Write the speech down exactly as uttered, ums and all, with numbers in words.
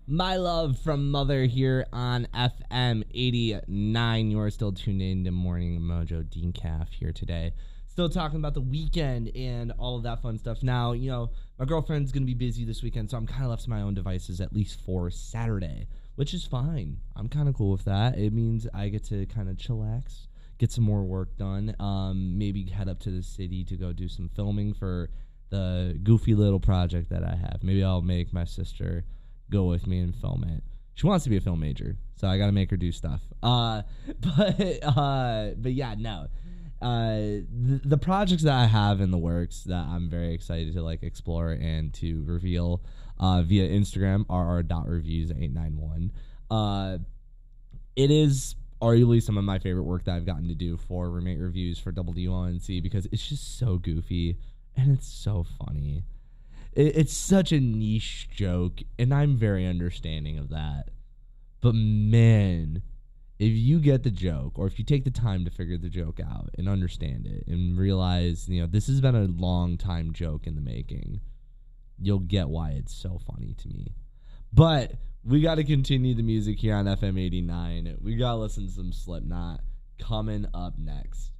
My love from Mother here on F M eighty-nine. You are still tuned in to Morning Mojo. Dean Calf here today. Still talking about the weekend and all of that fun stuff. Now, you know, my girlfriend's going to be busy this weekend, so I'm kind of left to my own devices at least for Saturday, which is fine. I'm kind of cool with that. It means I get to kind of chillax, get some more work done, um, maybe head up to the city to go do some filming for the goofy little project that I have. Maybe I'll make my sister go with me and film it. She wants to be a film major, so I got to make her do stuff. Uh, but uh, but yeah, no. Uh, the, the projects that I have in the works that I'm very excited to like explore and to reveal uh, via Instagram r r dot reviews eight nine one. Uh, it is arguably some of my favorite work that I've gotten to do for Roommate Reviews for W D one C because it's just so goofy and it's so funny. It's such a niche joke, and I'm very understanding of that. But man, if you get the joke, or if you take the time to figure the joke out and understand it and realize, you know, this has been a long time joke in the making, you'll get why it's so funny to me. But we got to continue the music here on F M eighty-nine. We got to listen to some Slipknot coming up next.